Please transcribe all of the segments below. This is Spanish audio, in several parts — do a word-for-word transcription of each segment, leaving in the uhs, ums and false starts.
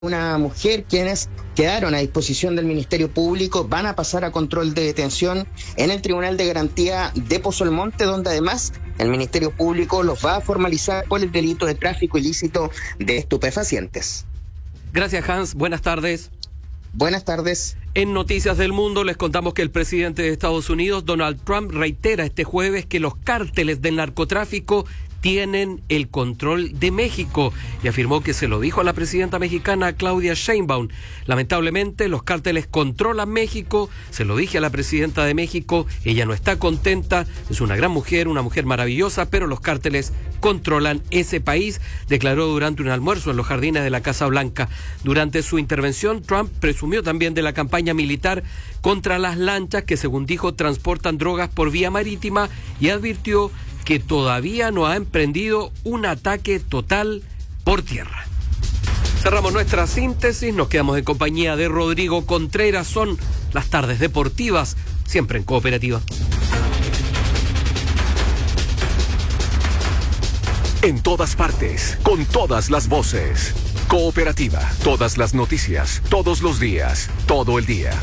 una mujer quienes quedaron a disposición del Ministerio Público van a pasar a control de detención en el Tribunal de Garantía de Pozo Almonte, donde además el Ministerio Público los va a formalizar por el delito de tráfico ilícito de estupefacientes. Gracias, Hans. Buenas tardes. Buenas tardes. En Noticias del Mundo les contamos que el presidente de Estados Unidos, Donald Trump, reitera este jueves que los cárteles del narcotráfico tienen el control de México y afirmó que se lo dijo a la presidenta mexicana Claudia Sheinbaum. Lamentablemente los cárteles controlan México, se lo dije a la presidenta de México, ella no está contenta, es una gran mujer, una mujer maravillosa, pero los cárteles controlan ese país, declaró durante un almuerzo en los jardines de la Casa Blanca. Durante su intervención, Trump presumió también de la campaña militar contra las lanchas que, según dijo, transportan drogas por vía marítima y advirtió que todavía no ha emprendido un ataque total por tierra. Cerramos nuestra síntesis, nos quedamos en compañía de Rodrigo Contreras. Son las tardes deportivas, siempre en Cooperativa. En todas partes, con todas las voces. Cooperativa, todas las noticias, todos los días, todo el día.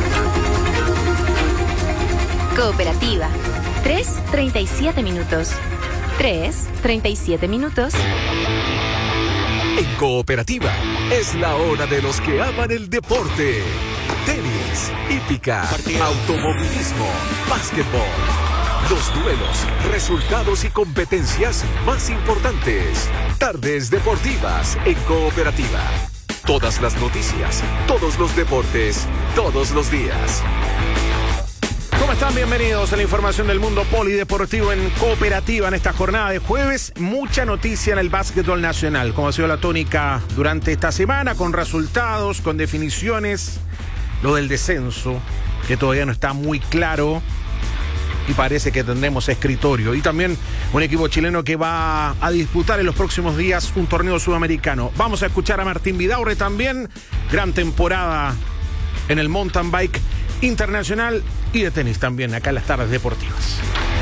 Cooperativa. tres, treinta y siete minutos. tres, treinta y siete minutos. En Cooperativa, es la hora de los que aman el deporte. Tenis, hípica, automovilismo, básquetbol. Los duelos, resultados y competencias más importantes. Tardes deportivas en Cooperativa. Todas las noticias, todos los deportes, todos los días. ¿Cómo están? Bienvenidos a la información del mundo polideportivo en Cooperativa en esta jornada de jueves. Mucha noticia en el básquetbol nacional, como ha sido la tónica durante esta semana, con resultados, con definiciones. Lo del descenso, que todavía no está muy claro y parece que tendremos escritorio. Y también un equipo chileno que va a disputar en los próximos días un torneo sudamericano. Vamos a escuchar a Martín Vidaurre también. Gran temporada en el mountain bike internacional y de tenis también, acá en las tardes deportivas.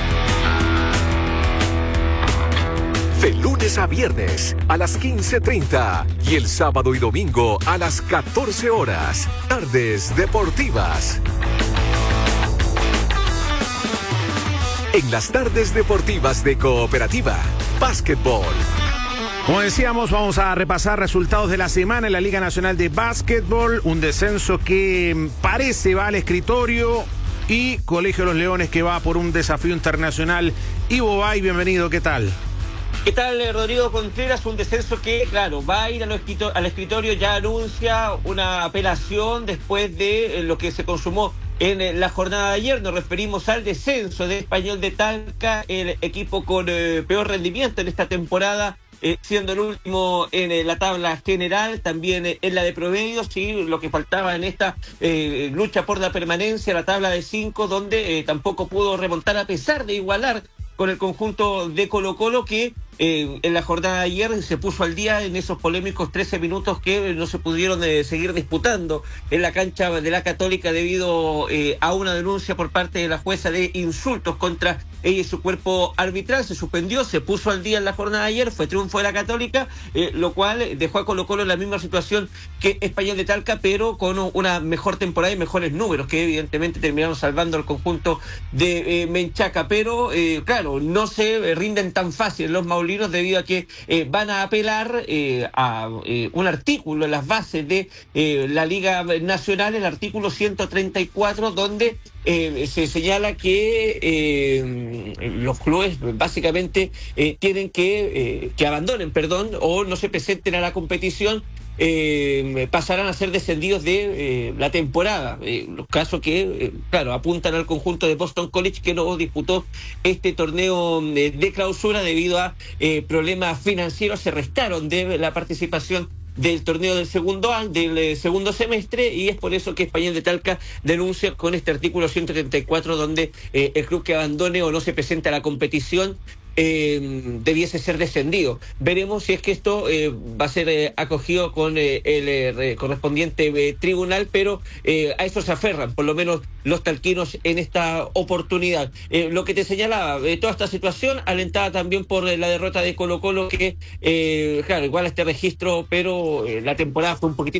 De lunes a viernes a las quince treinta y el sábado y domingo a las catorce horas. Tardes deportivas. En las tardes deportivas de Cooperativa, básquetbol. Como decíamos, vamos a repasar resultados de la semana en la Liga Nacional de Básquetbol. Un descenso que parece va al escritorio y Colegio de los Leones que va por un desafío internacional. Ivo Bay, bienvenido, ¿qué tal? ¿Qué tal, Rodrigo Contreras? Un descenso que, claro, va a ir al escritorio, al escritorio ya anuncia una apelación después de lo que se consumó en la jornada de ayer. Nos referimos al descenso de Español de Talca, el equipo con eh, peor rendimiento en esta temporada, eh, siendo el último en eh, la tabla general, también eh, en la de promedios, y lo que faltaba en esta eh, lucha por la permanencia, la tabla de cinco, donde eh, tampoco pudo remontar a pesar de igualar con el conjunto de Colo-Colo, que eh, en la jornada de ayer se puso al día en esos polémicos trece minutos que no se pudieron eh, seguir disputando en la cancha de la Católica debido eh, a una denuncia por parte de la jueza de insultos contra ella y su cuerpo arbitral. Se suspendió, se puso al día en la jornada de ayer, fue triunfo de la Católica, eh, lo cual dejó a Colo-Colo en la misma situación que Español de Talca, pero con una mejor temporada y mejores números, que evidentemente terminaron salvando al conjunto de eh, Menchaca. Pero eh, claro, no se rinden tan fácil los maulinos debido a que eh, van a apelar eh, a eh, un artículo en las bases de eh, la Liga Nacional, el artículo ciento treinta y cuatro, donde eh, se señala que eh, los clubes básicamente eh, tienen que, eh, que abandonen, perdón, o no se presenten a la competición. Eh, pasarán a ser descendidos de eh, la temporada, eh, los casos que, eh, claro, apuntan al conjunto de Boston College, que no disputó este torneo eh, de clausura debido a eh, problemas financieros. Se restaron de la participación del torneo del segundo año, del eh, segundo semestre, y es por eso que Español de Talca denuncia con este artículo ciento treinta y cuatro, donde eh, el club que abandone o no se presenta a la competición eh, debiese ser descendido. Veremos si es que esto eh, va a ser eh, acogido con eh, el eh, correspondiente eh, tribunal, pero eh, a eso se aferran, por lo menos los talquinos en esta oportunidad. Eh, lo que te señalaba, eh, toda esta situación alentada también por eh, la derrota de Colo-Colo, que, eh, claro, igual a este registro, pero eh, la temporada fue un poquitito